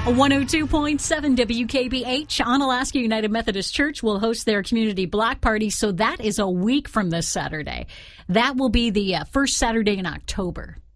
102.7 WKBH, Onalaska United Methodist Church will host their community block party, so that is a week from this Saturday. That will be the first Saturday in October.